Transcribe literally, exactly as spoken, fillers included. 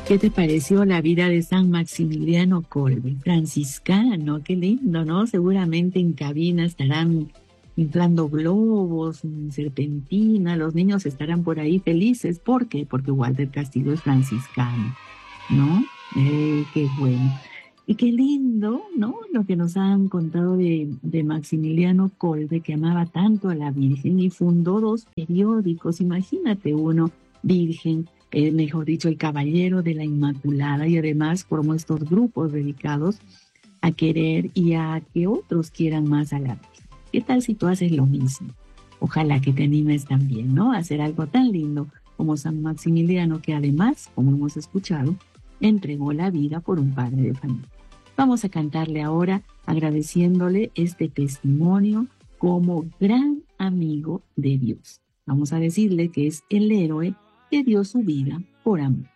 ¿Qué te pareció la vida de San Maximiliano Kolbe? Franciscano, qué lindo, ¿no? Seguramente en cabina estarán inflando globos, en serpentina, los niños estarán por ahí felices. ¿Por qué? Porque Walter Castillo es franciscano, ¿no? Eh, qué bueno. Y qué lindo, ¿no? Lo que nos han contado de, de Maximiliano Kolbe, que amaba tanto a la Virgen y fundó dos periódicos. Imagínate uno, Virgen, eh, mejor dicho, el Caballero de la Inmaculada, y además formó estos grupos dedicados a querer y a que otros quieran más a la Virgen. ¿Qué tal si tú haces lo mismo? Ojalá que te animes también, ¿no? A hacer algo tan lindo como San Maximiliano, que además, como hemos escuchado, entregó la vida por un padre de familia. Vamos a cantarle ahora agradeciéndole este testimonio como gran amigo de Dios. Vamos a decirle que es el héroe que dio su vida por amor.